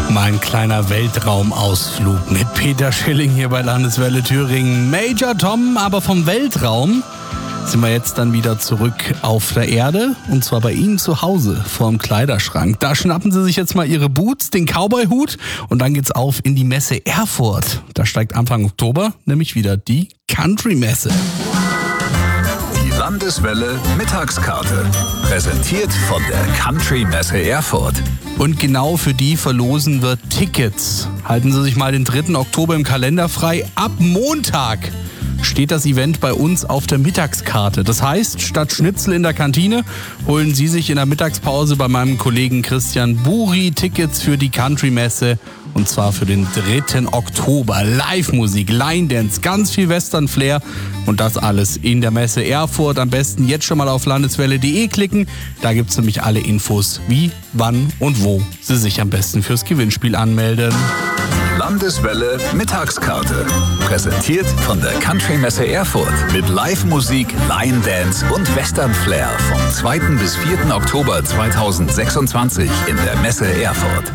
Mein kleiner Weltraumausflug mit Peter Schilling hier bei Landeswelle Thüringen. Major Tom, aber vom Weltraum sind wir jetzt dann wieder zurück auf der Erde. Und zwar bei Ihnen zu Hause vorm Kleiderschrank. Da schnappen Sie sich jetzt mal Ihre Boots, den Cowboy-Hut und dann geht's auf in die Messe Erfurt. Da steigt Anfang Oktober nämlich wieder die Country-Messe. Die Landeswelle Mittagskarte. Präsentiert von der Country-Messe Erfurt. Und genau für die verlosen wir Tickets. Halten Sie sich mal den 3. Oktober im Kalender frei. Ab Montag steht das Event bei uns auf der Mittagskarte. Das heißt, statt Schnitzel in der Kantine holen Sie sich in der Mittagspause bei meinem Kollegen Christian Buri Tickets für die Country-Messe. Und zwar für den 3. Oktober. Live-Musik, Line-Dance, ganz viel Western-Flair. Und das alles in der Messe Erfurt. Am besten jetzt schon mal auf landeswelle.de klicken. Da gibt's nämlich alle Infos, wie, wann und wo Sie sich am besten fürs Gewinnspiel anmelden. Landeswelle Mittagskarte. Präsentiert von der Country-Messe Erfurt. Mit Live-Musik, Line-Dance und Western-Flair vom 2. bis 4. Oktober 2026 in der Messe Erfurt.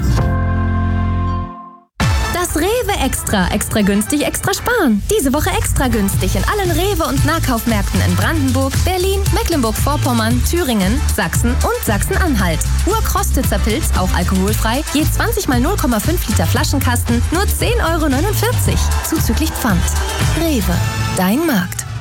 Das Rewe Extra. Extra günstig, extra sparen. Diese Woche extra günstig in allen Rewe- und Nahkaufmärkten in Brandenburg, Berlin, Mecklenburg-Vorpommern, Thüringen, Sachsen und Sachsen-Anhalt. Urkrostitzer Pilz, auch alkoholfrei, je 20 mal 0,5 Liter Flaschenkasten, nur 10,49 € zuzüglich Pfand. Rewe, dein Markt.